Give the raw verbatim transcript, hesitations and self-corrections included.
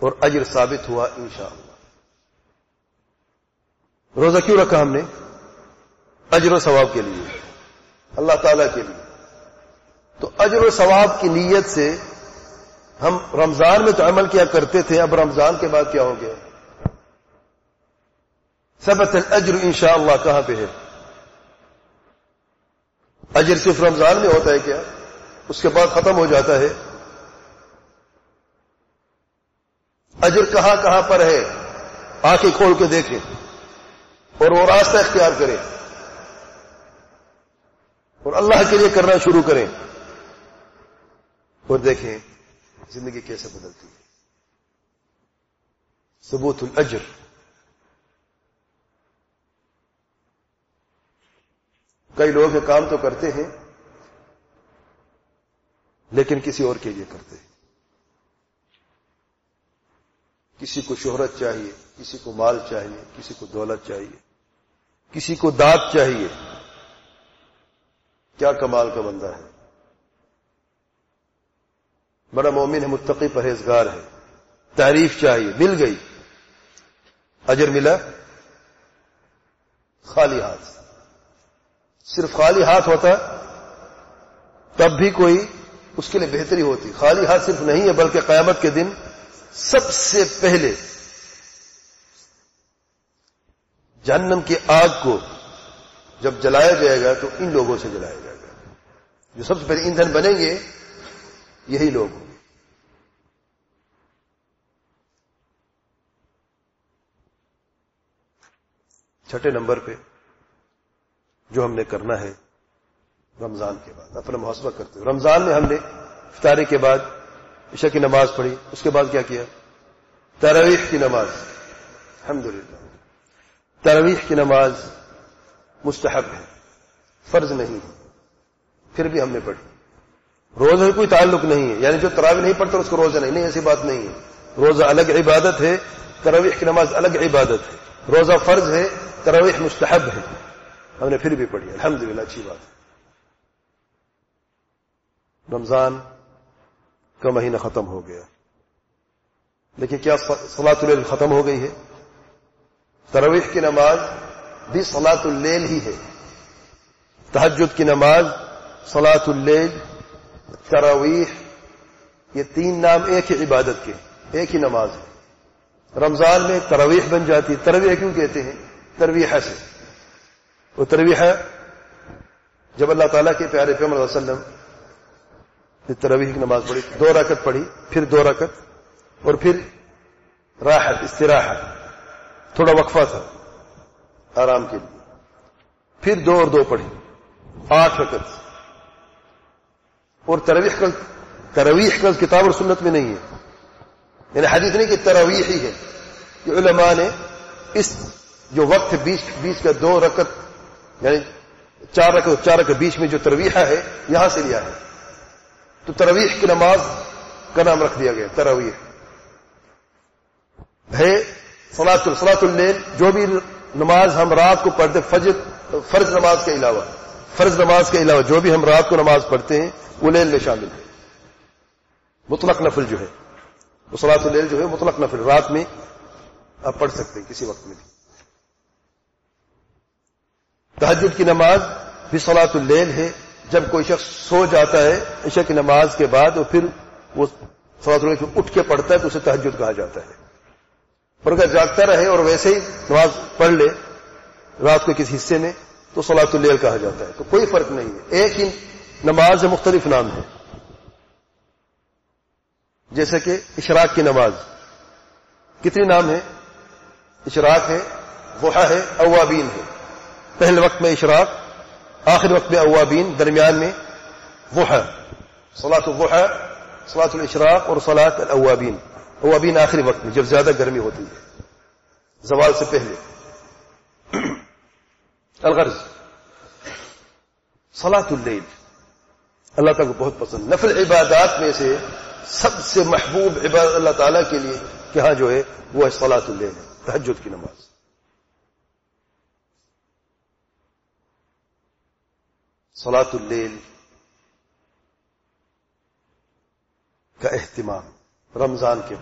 اور اجر ثابت ہوا انشاءاللہ۔ روزہ کیوں رکھا ہم نے؟ اجر و ثواب کے لیے، اللہ تعالی کے لیے۔ تو اجر و ثواب کی نیت سے ہم رمضان میں تو عمل کیا کرتے تھے، اب رمضان کے بعد کیا ہو گیا؟ ثبت الاجر انشاءاللہ کہاں پہ ہے؟ اجر صرف رمضان میں ہوتا ہے کیا؟ اس کے بعد ختم ہو جاتا ہے؟ اجر کہاں کہاں پر ہے؟ آنکھیں کھول کے دیکھیں اور وہ راستہ اختیار کریں اور اللہ کے لیے کرنا شروع کریں اور دیکھیں زندگی کیسے بدلتی ہے۔ ثبوت الاجر۔ کئی لوگ یہ کام تو کرتے ہیں لیکن کسی اور کے لیے کرتے ہیں۔ کسی کو شہرت چاہیے، کسی کو مال چاہیے، کسی کو دولت چاہیے، کسی کو داد چاہیے۔ کیا کمال کا بندہ ہے، بڑا مومن ہے، متقی پرہیزگار ہے، تعریف چاہیے، مل گئی، اجر ملا، خالی ہاتھ۔ صرف خالی ہاتھ ہوتا تب بھی کوئی اس کے لیے بہتری ہوتی۔ خالی ہاتھ صرف نہیں ہے بلکہ قیامت کے دن سب سے پہلے جہنم کی آگ کو جب جلایا جائے گا تو ان لوگوں سے جلایا جائے گا۔ جو سب سے پہلے ایندھن بنیں گے یہی لوگ ہوں گے۔ چھٹے نمبر پہ جو ہم نے کرنا ہے رمضان کے بعد اپنا محاسبہ کرتے ہیں۔ رمضان میں ہم نے افطاری کے بعد عشاء کی نماز پڑھی، اس کے بعد کیا کیا؟ تراویح کی نماز۔ الحمدللہ تراویح کی نماز مستحب ہے، فرض نہیں ہے، پھر بھی ہم نے پڑھی۔ روزہ کوئی تعلق نہیں ہے، یعنی جو تراویح نہیں پڑھتا اس کو روزہ نہیں، نہیں ایسی بات نہیں ہے۔ روزہ الگ عبادت ہے، تراویح کی نماز الگ عبادت ہے۔ روزہ فرض ہے، تراویح مستحب ہے، ہم نے پھر بھی پڑھی، الحمدللہ اچھی بات ہے۔ رمضان کا مہینہ ختم ہو گیا، لیکن کیا صلاۃ اللیل ختم ہو گئی ہے؟ تراویح کی نماز بھی صلاۃ اللیل ہی ہے۔ تہجد کی نماز، صلاۃ اللیل، تراویح، یہ تین نام ایک ہی عبادت کے، ایک ہی نماز ہے۔ رمضان میں تراویح بن جاتی، تراویح کیوں کہتے ہیں؟ ترویحہ سے۔ وہ ترویحہ جب اللہ تعالیٰ کے پیارے پیغمبر صلی اللہ علیہ وسلم نے تراویح کی نماز پڑھی، دو رکعت پڑھی، پھر دو رکعت، اور پھر راحت، استراحہ، تھوڑا وقفہ تھا آرام کے لیے، پھر دو اور دو پڑھی، آٹھ رکعت۔ اور تراویح کا تراویح کا کتاب اور سنت میں نہیں ہے، یعنی حدیث نہیں کہ تراویح ہی ہے، کہ علماء نے اس جو وقت بیچ بیچ کا دو رکعت یعنی چار رکعت چار رکعت بیچ میں جو تراویح ہے یہاں سے لیا ہے، تو تراویح کی نماز کا نام رکھ دیا گیا تراویح ہے۔ صلاۃ صلاۃ اللیل جو بھی نماز ہم رات کو پڑھتے، فجر فرض نماز کے علاوہ فرض نماز کے علاوہ جو بھی ہم رات کو نماز پڑھتے ہیں وہ لیل میں شامل ہے۔ مطلق نفل جو ہے وہ صلاۃ اللیل جو ہے مطلق نفل، رات میں آپ پڑھ سکتے ہیں کسی وقت میں بھی۔ تہجد کی نماز بھی صلاۃ اللیل ہے، جب کوئی شخص سو جاتا ہے عشاء کی نماز کے بعد اور پھر وہ صلاۃ اللیل اٹھ کے پڑھتا ہے تو اسے تہجد کہا جاتا ہے۔ اور اگر جاگتا رہے اور ویسے ہی نماز پڑھ لے رات کے کسی حصے میں تو صلاۃ اللیل کہا جاتا ہے۔ تو کوئی فرق نہیں ہے، ایک ہی نماز مختلف نام ہے۔ جیسے کہ اشراق کی نماز کتنی نام ہے؟ اشراق ہے، ضحیٰ ہے، اوابین ہے۔ پہلے وقت میں اشراق، آخر وقت میں اوابین، درمیان میں ضحیٰ، صلاۃ الضحیٰ، صلاۃ الاشراق اور صلاۃ الاوابین۔ اوابین آخری وقت میں جب زیادہ گرمی ہوتی ہے، زوال سے پہلے۔ الغرض صلاۃ اللیل اللہ تعالیٰ کو بہت پسند، نفل عبادات میں سے سب سے محبوب عبادت اللہ تعالیٰ کے لیے کہ ہاں جو ہے وہ ہے صلاۃ اللیل ہے، تہجد کی نماز۔ صلاۃ اللیل کا اہتمام رمضان کے